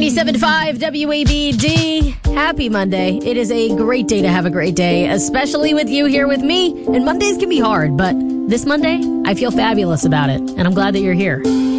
97.5 WABD. Happy Monday. It is a great day to have a great day, especially with you here with me. And Mondays can be hard, but this Monday, I feel fabulous about it. And I'm glad that you're here.